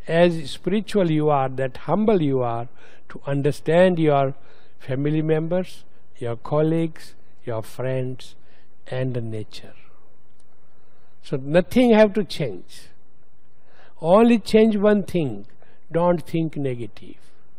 as spiritual you are, that humble you are to understand your family members, your colleagues, your friends, and the nature. So nothing have to change. Only change one thing: don't think negative.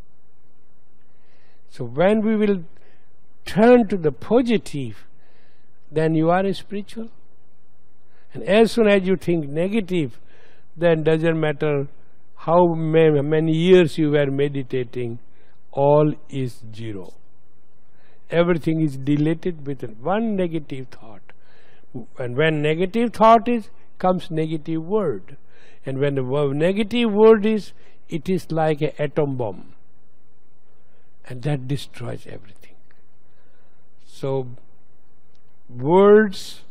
So when we will turn to the positive, then you are spiritual. And as soon as you think negative, then doesn't matter how many years you were meditating, all is zero. Everything is deleted with one negative thought. And when negative thought is, comes negative word. And when the negative word is, it is like an atom bomb. And that destroys everything. So words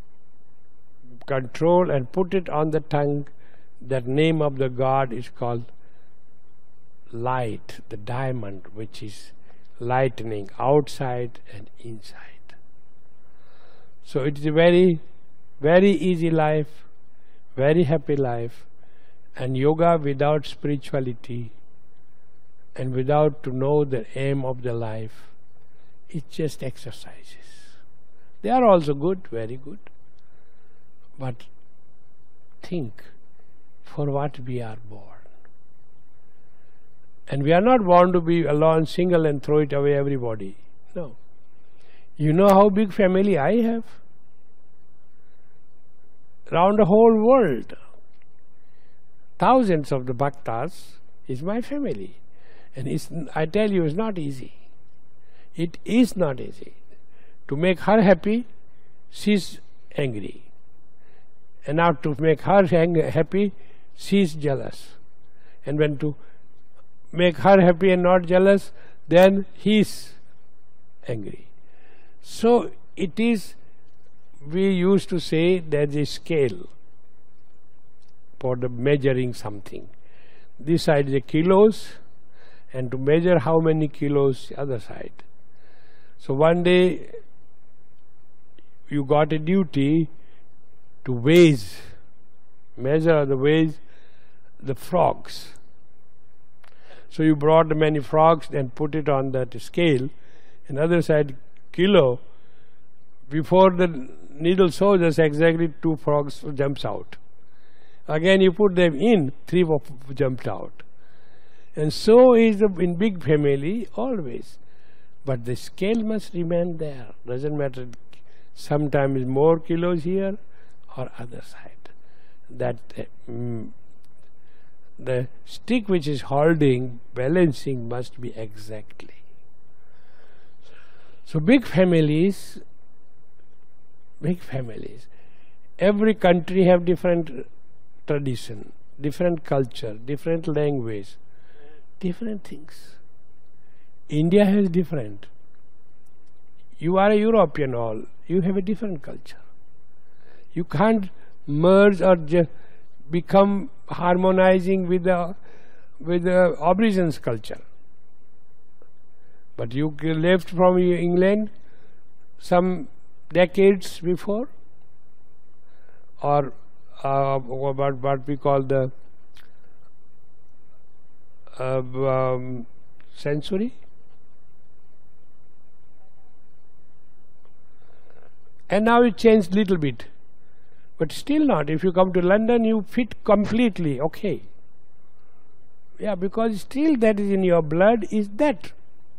control and put it on the tongue. That name of the God is called light, the diamond, which is lightning outside and inside. So it is a very, very easy life, very happy life. And yoga without spirituality and without to know the aim of the life, it's just exercises. They are also good, very good. But think, for what we are born. And we are not born to be alone, single, and throw it away everybody. No. You know how big family I have? Around the whole world. Thousands of the bhaktas is my family. And I tell you, it's not easy. It is not easy. To make her happy, she's angry. And now to make her happy, she's jealous. And when to make her happy and not jealous, then he's angry. So it is, we used to say there's a scale for the measuring something. This side is the kilos, and to measure how many kilos the other side. So one day you got a duty to measure the frogs. So you brought the many frogs and put it on that scale, and other side kilo. Before the needle shows exactly 2 frogs jumps out. Again you put them in, 3 jumped out. And so is in big family always. But the scale must remain there. Doesn't matter, sometimes more kilos here or other side. That the stick which is holding, balancing must be exactly. So big families, every country have different tradition, different culture, different language, different things. India has different. You are a European all, you have a different culture. You can't merge or become harmonizing with the Aborigines culture. But you left from England some decades before, or what we call the century. And now it changed little bit. But still not. If you come to London, you fit completely, okay. Yeah, because still that is in your blood, is that.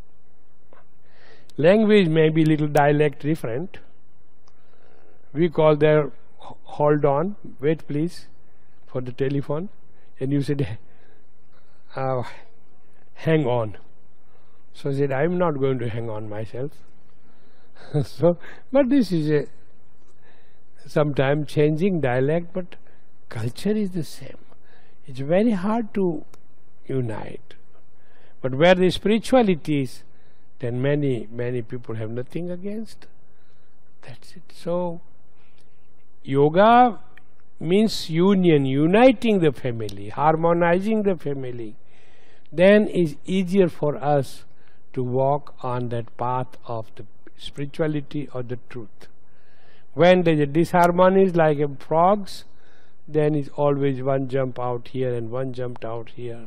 Language may be little dialect different. We call there, hold on, wait please, for the telephone. And you said, hang on. So I said, I'm not going to hang on myself. So, but this is a sometimes changing dialect, but culture is the same. It's very hard to unite. But where the spirituality is, then many people have nothing against. That's it. So yoga means union, uniting the family, harmonizing the family. Then is easier for us to walk on that path of the spirituality or the truth. When there is a disharmony like frogs, then is always one jump out here and one jumped out here.